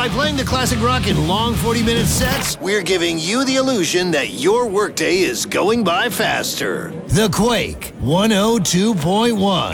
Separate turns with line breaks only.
By playing the classic rock in long 40-minute sets, we're giving you the illusion that your workday is going by faster. The Quake 102.1.